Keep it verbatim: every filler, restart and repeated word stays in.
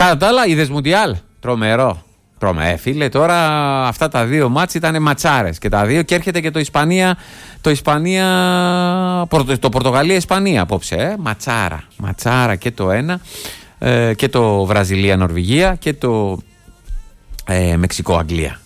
Κάτω τα άλλα, είδες Μουντιάλ. Τρομερό. Τρομερό. Φίλε, τώρα αυτά τα δύο μάτς ήταν ματσάρες και τα δύο, και έρχεται και το Ισπανία, το Ισπανία, το Πορτογαλία-Ισπανία απόψε. Ε. Ματσάρα. Ματσάρα και το ένα, ε, και το Βραζιλία-Νορβηγία και το ε, Μεξικό-Αγγλία.